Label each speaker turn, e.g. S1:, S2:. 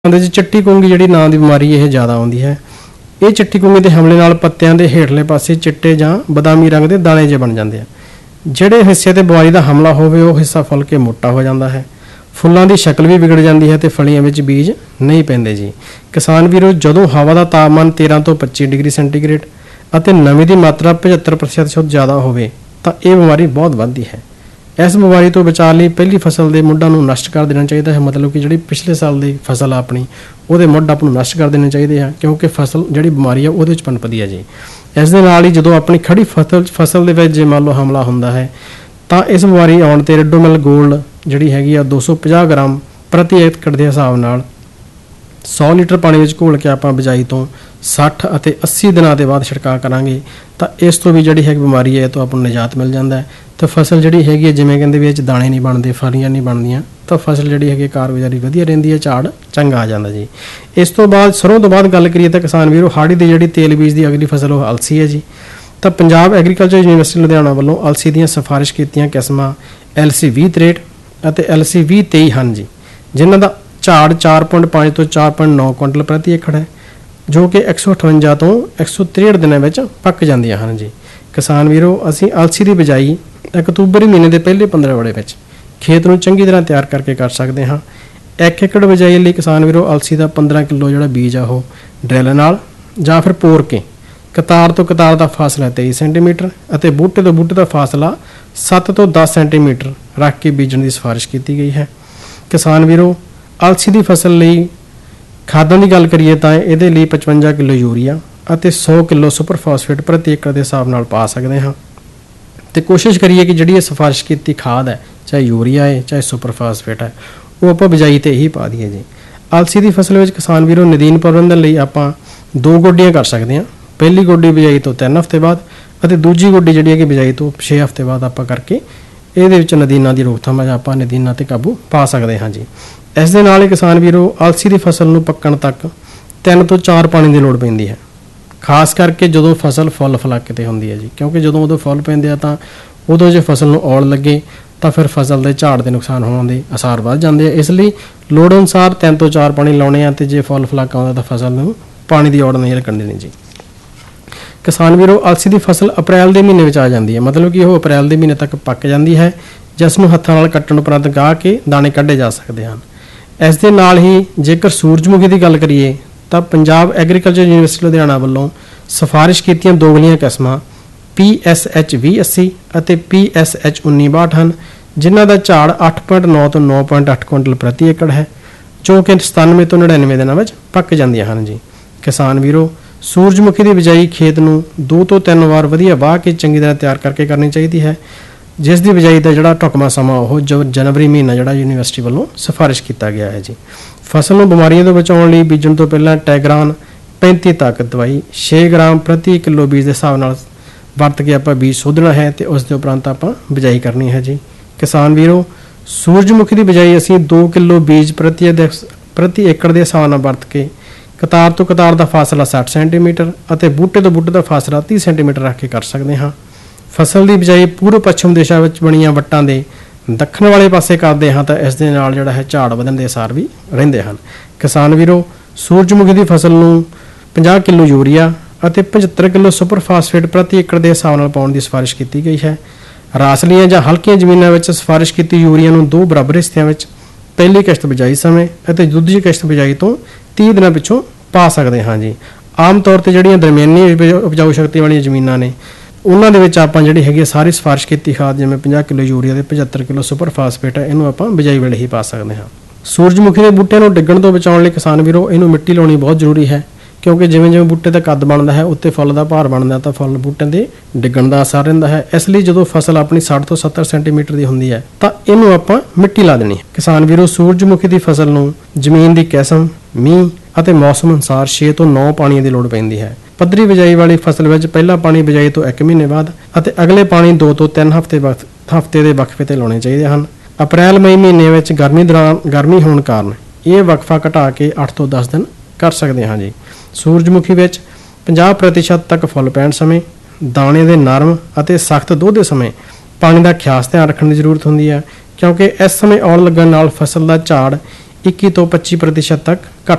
S1: चिट्टी कुंगी जिहड़ी नां दी बीमारी यह ज़्यादा आउंदी है। ये चिट्टी कुंगी के हमले नाल पत्तियां दे हेठले पासे चिट्टे जां बदामी रंग के दाने जे बन जाते हैं। जिहड़े हिस्से ते बीमारी का हमला होवे वो हिस्सा फुल के मोटा हो जाता है। फुल्लां दी शक्ल भी बिगड़ जाती है तो फलियां विच बीज नहीं पैंदे जी। किसान वीरो, जदों हवा का तापमान 13 तो 25 डिग्री सेंटीग्रेड और नमी की मात्रा 75% ज़्यादा होवे तां ये बीमारी बहुत वधदी है। इस बीमारी तो बचाव लिए पहली फसल के मुੱਢਾਂ ਨੂੰ नष्ट कर देना चाहिए है। मतलब कि जी पिछले साल की फसल अपनी वो मुੱਢ आप नष्ट कर देने चाहिए हैं, क्योंकि फसल जी बीमारी है वो पनपदी है जी। इस दे नाल ही जो अपनी खड़ी फसल के जे मान लो हमला होंदा है तो इस बीमारी आने पर रेडोमिल गोल्ड जी हैगी 250 ग्राम प्रति एकड़ के हिसाब नाल 100 लीटर पानी में घोल के आप बिजाई तो 60 और 80 दिनों के बाद छिड़काव करांगे तो इस तो भी जी है बीमारी है तो आपको निजात मिल जाता है। तो फसल जी हैगी जिमें कहते भी दाने नहीं बनते, फलियां नहीं बनदियां, तो फसल जी है कारगुजारी वधिया रहिंदी है, झाड़ चंगा आ जाता जी। इस तो बाद सरों तो बाद गल करिए तो किसान वीरों हाड़ी की जी तेल बीज की अगली फसल वो अलसी है जी। तो पंजाब एग्रीकल्चर यूनिवर्सिटी लुधियाना वालों अलसी दी सिफारिश कीतियां किस्मां LC 2063 और LC 2023 हैं जी, जिन्हां दा झाड़ 4.5 तो 4.9 कुंटल प्रति एकड़ है, जो कि 158 तो 163 दिनों में पक जांदियां हैं जी। किसान वीरों, असीं अलसी की बिजाई अक्तूबर महीने के पहले 15 वड़े में खेत में चंगी तरह तैयार करके कर सकते हाँ। 1 एकड़ बिजाई लिए किसान वीरों अलसी का 15 किलो जो बीज आ वो ड्रिल नाल जां फिर पोर के कतार तो कतार का फासला 23 सेंटीमीटर और बूटे तो बूटे का फासला 7 तो 10 सेंटीमीटर रख के बीजण की सिफारिश की गई है। किसान वीरों, अलसी की फसल लिए खादां की गल करिए तो ये 55 किलो यूरिया और 100 किलो सुपर फास्फेट प्रति एकड़ के हिसाब नाल पा सकते हाँ। तो कोशिश करिए कि जी सिफारिश की खाद है, चाहे यूरिया है चाहे सुपर फास्फेट है, वो आप बिजाई ते ही पा दीए जी। अलसी की फसल में किसान वीरों नदीन प्रबंधन लिए आप 2 गोड्डियां कर सकते हैं। पहली गोड्डी बिजाई तो 3 हफ्ते बाद और दूजी गोड्डी जी है बिजाई तो 6 हफ्ते बाद आप करके ये नदीना की रोकथाम आप नदीना ते काबू पा सकते हाँ जी। इस दे नाल किसान वीरों अलसी की फसल में पकन तक 3 तो 4 पानी की लोड़ पैंदी है, खास करके जो फसल फुल फलाके ते होंदी है जी, क्योंकि जो उदों फुल पैंदे आ तां उदों जे फसल नूं औल लगे तो फिर फसल के झाड़ के नुकसान होने के आसार बढ़ जाते हैं। इसलिए लोड़ अनुसार 3 तो 4 पानी लाने हैं, तो जे फुल फलाका आउंदा तो फसल नूं पानी की औड़ नहीं लगन देनी जी। किसान वीरों, अलसी की फसल अप्रैल के महीने में आ जाती है, मतलब कि वो अप्रैल के महीने तक पक जाती है, जिसनूं हत्थां नाल कट्टण उपरंत गाह के दाने कढ़े जा सकते हैं। इस दे नाल ही जेकर सूरजमुखी की गल करिए तो पंजाब एग्रीकल्चर यूनिवर्सिटी लुधियाना वालों सिफारिश कीतियां दोगलियां किस्मां PSH 2080 और PSH 1962 हैं, जिन्हां दा झाड़ 8.9 तो 9.8 कुंटल प्रति एकड़ है, जो कि 97 तो 99 दिनों में पक जांदियां हैं जी। किसान वीरों, सूरजमुखी की बिजाई खेत नूं 2 तो 3 बार वधिया वाह के चंगी तरह तैयार करके करनी चाहिए है, जिस की बिजाई का जोड़ा ढुकमा समा वो जो जनवरी महीना जोड़ा यूनिवर्सिटी वालों सिफारिश किया गया है जी। फसल में बीमारियों तो बचाने लिए बीजण तो पहला टैगरान 35 ताकत दवाई 6 ग्राम प्रति किलो बीज के हिसाब नाल वरत के आप बीज सोधना है, तो उसके उपरंत आप बिजाई करनी है जी। किसान वीरों, सूरजमुखी की बिजाई असीं 2 किलो बीज प्रति एकड़ के हिसाब नाल वरत के कतार तो कतार का फासला 60 सेंटीमीटर और बूटे तो बूटे का फासला 30 सेंटीमीटर रख के कर सकते हाँ। फसल की बिजाई पूर्व पश्चिम दिशा में बणियां वट्टां दे दक्षिण वाले पासे करते हैं, तो इस दे नाल जिहड़ा है झाड़ वधण के आसार भी रहिंदे हैं। किसान वीरों, सूरजमुखी की फसल नूं 50 किलो यूरिया और 75 किलो सुपर फास्फेट प्रति एकड़ के हिसाब नाल पाउण की सिफारिश की गई है। रासलियां जां हल्कियां जमीनां विच सिफारिश की यूरिया नूं 2 बराबर हिस्सिਆਂ ਵਿੱਚ पहली किश्त बिजाई समय और दूजी किश्त बिजाई तो 30 दिनों पिछों पा सकते हाँ जी। आम तौर पर जिहड़ियां दरमियानी उपजाऊ शक्ति वाली जमीनां ने उन्हां दे विच आपां जिहड़ी हैगी सारी सिफारिश की खाद जिवें 50 किलो यूरिया ते 75 किलो सुपर फास्फेट है, इनू आपां बिजाई वेले ही पा सकते हाँ। सूरजमुखी के बूटिਆਂ ਨੂੰ डिग्गण तो बचाने लिए किसान वीरों इनू मिट्टी लाउणी बहुत जरूरी है, क्योंकि जिवें जिवें बूटे का कद बनता है उत्ते फुल का भार बनता तो फुल बूटिਆਂ के डिग्गण का असर रहिंदा है। इसलिए जो फसल अपनी 60 तो 70 सेंटीमीटर की होंदी है तो इनू आपां मिट्टी ला देनी है। किसान वीरों, सूरजमुखी की फसल नूं जमीन की किस्म मीह और मौसम अनुसार 6 तो 9 पानी की लोड़ पैंदी है। पद्धरी बिजाई वाली फसल में पहला पानी बिजाई तो 1 महीने बाद और अगले पानी 2 तो 3 हफ्ते के वक्फे ते लाने चाहिए हैं। अप्रैल मई महीने में गर्मी दौरान गर्मी होने कारण ये वक्फा घटा के 8 तो 10 दिन कर सकते हैं जी। सूरजमुखी में 50% तक फुल पैण समय दाने के नरम और सख्त दुध के समय पानी का खास ध्यान रखने की जरूरत होती है, क्योंकि इस समय औल लगन नाल फसल का झाड़ 21 तो 25% तक घट